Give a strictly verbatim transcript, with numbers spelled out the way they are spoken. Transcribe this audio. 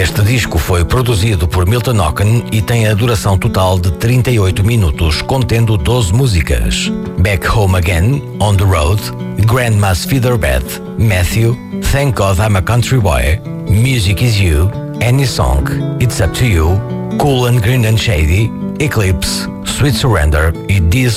Este disco foi produzido por Milton Ocken e tem a duração total de trinta e oito minutos, contendo doze músicas. Back Home Again, On the Road, Grandma's Featherbed, Matthew, Thank God I'm a Country Boy, Music Is You, Any Song, It's Up to You, Cool and Green and Shady, Eclipse, Sweet Surrender e This